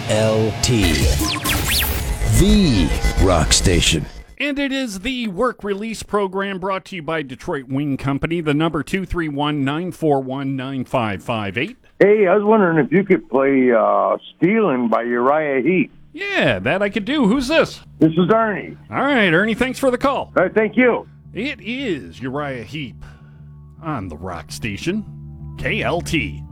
the rock station. And it is the work release program brought to you by Detroit Wing Company, the number 231-941-9558. Hey, I was wondering if you could play Stealin' by Uriah Heep. Yeah, that I could do. Who's this? This is Ernie. All right, Ernie, thanks for the call. All right, thank you. It is Uriah Heep on the rock station, KLT.